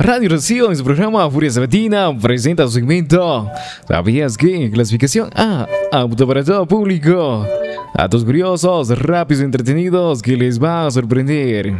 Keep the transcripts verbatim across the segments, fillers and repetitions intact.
Radio Rocío en su programa Furia Sabatina presenta su segmento ¿Sabías qué? Clasificación A, apto para todo público. Datos curiosos, rápidos y entretenidos que les va a sorprender.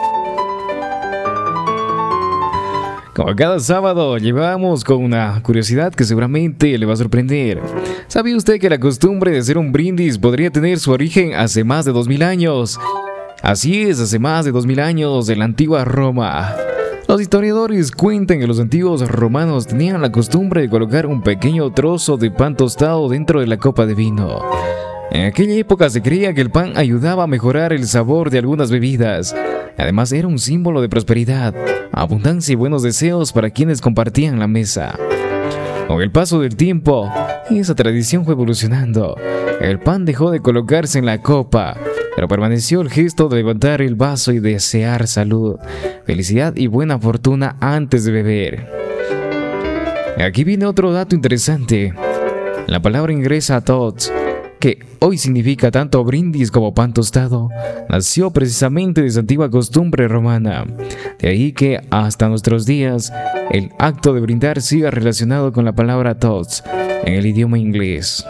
Como cada sábado, llevamos con una curiosidad que seguramente le va a sorprender. ¿Sabía usted que la costumbre de hacer un brindis podría tener su origen hace más de dos mil años? Así es, hace más de dos mil años en la antigua Roma. Los historiadores cuentan que los antiguos romanos tenían la costumbre de colocar un pequeño trozo de pan tostado dentro de la copa de vino. En aquella época se creía que el pan ayudaba a mejorar el sabor de algunas bebidas. Además era un símbolo de prosperidad, abundancia y buenos deseos para quienes compartían la mesa. Con el paso del tiempo, esa tradición fue evolucionando. El pan dejó de colocarse en la copa, pero permaneció el gesto de levantar el vaso y desear salud, felicidad y buena fortuna antes de beber. Aquí viene otro dato interesante. La palabra inglesa tots, que hoy significa tanto brindis como pan tostado, nació precisamente de esa antigua costumbre romana. De ahí que hasta nuestros días el acto de brindar siga relacionado con la palabra tots en el idioma inglés.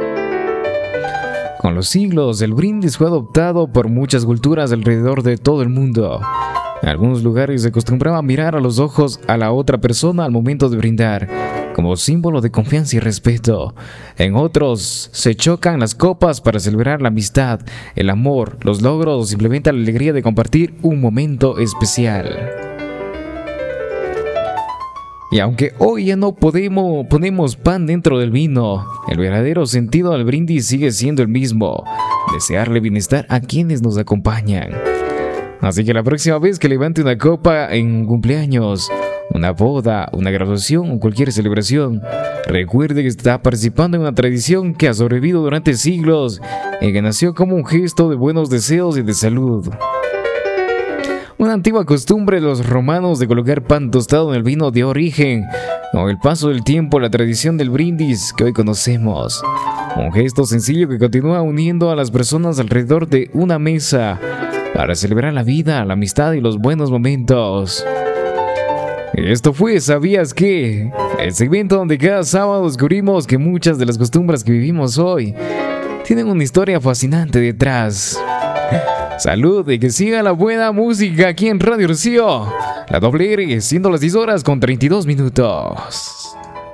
Con los siglos, el brindis fue adoptado por muchas culturas alrededor de todo el mundo. En algunos lugares se acostumbraba a mirar a los ojos a la otra persona al momento de brindar, como símbolo de confianza y respeto. En otros, se chocan las copas para celebrar la amistad, el amor, los logros o simplemente la alegría de compartir un momento especial. Y aunque hoy ya no podemos, ponemos pan dentro del vino, el verdadero sentido del brindis sigue siendo el mismo: desearle bienestar a quienes nos acompañan. Así que la próxima vez que levante una copa en un cumpleaños, una boda, una graduación o cualquier celebración, recuerde que está participando en una tradición que ha sobrevivido durante siglos y que nació como un gesto de buenos deseos y de salud. Una antigua costumbre de los romanos de colocar pan tostado en el vino dio origen, con el paso del tiempo, la tradición del brindis que hoy conocemos. Un gesto sencillo que continúa uniendo a las personas alrededor de una mesa para celebrar la vida, la amistad y los buenos momentos. Esto fue ¿Sabías qué? El segmento donde cada sábado descubrimos que muchas de las costumbres que vivimos hoy tienen una historia fascinante detrás. Salud y que siga la buena música aquí en Radio Rocío. La doble R, siendo las diez horas con treinta y dos minutos.